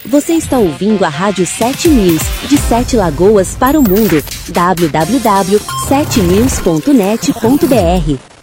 Você está ouvindo a Rádio 7 News, de 7 Lagoas para o mundo. www.7news.net.br